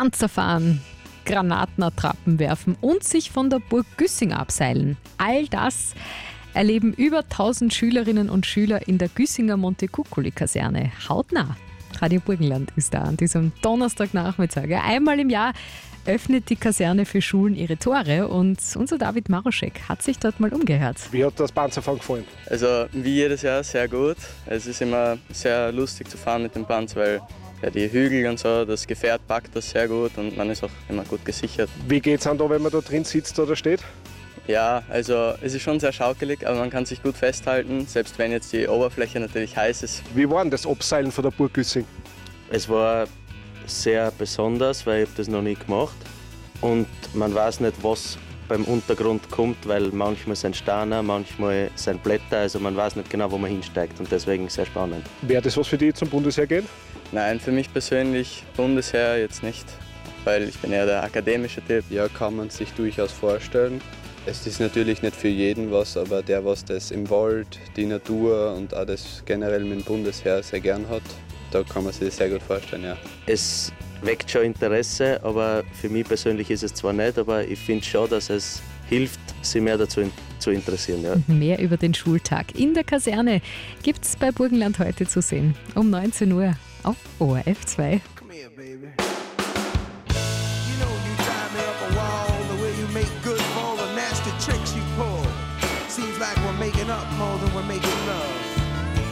Panzer fahren, Granatenattrappen werfen und sich von der Burg Güssing abseilen. All das erleben über 1000 Schülerinnen und Schüler in der Güssinger Montecuccoli-Kaserne hautnah. Radio Burgenland ist da an diesem Donnerstagnachmittag. Einmal im Jahr öffnet die Kaserne für Schulen ihre Tore und unser David Maroschek hat sich dort mal umgehört. Wie hat das Panzerfahren gefallen? Also wie jedes Jahr sehr gut. Es ist immer sehr lustig zu fahren mit dem Panzer, weil ja, die Hügel und so, das Gefährt packt das sehr gut und man ist auch immer gut gesichert. Wie geht es an da, wenn man da drin sitzt oder steht? Ja, also es ist schon sehr schaukelig, aber man kann sich gut festhalten, selbst wenn jetzt die Oberfläche natürlich heiß ist. Wie war denn das Abseilen von der Burg Güssing? Es war sehr besonders, weil ich das noch nie gemacht und man weiß nicht, was beim Untergrund kommt, weil manchmal sind Steine, manchmal sind Blätter, also man weiß nicht genau, wo man hinsteigt und deswegen sehr spannend. Wäre das was für dich zum Bundesheer gehen? Nein, für mich persönlich Bundesheer jetzt nicht, weil ich bin eher der akademische Typ. Ja, kann man sich durchaus vorstellen. Es ist natürlich nicht für jeden was, aber der, was das im Wald, die Natur und auch das generell mit dem Bundesheer sehr gern hat, da kann man sich das sehr gut vorstellen, ja. Es weckt schon Interesse, aber für mich persönlich ist es zwar nicht, aber ich finde schon, dass es hilft, sich mehr dazu zu interessieren. Ja. Mehr über den Schultag in der Kaserne gibt es bei Burgenland heute zu sehen. Um 19 Uhr auf ORF 2. Tricks you pull. Seems like we're making up more than we're making love.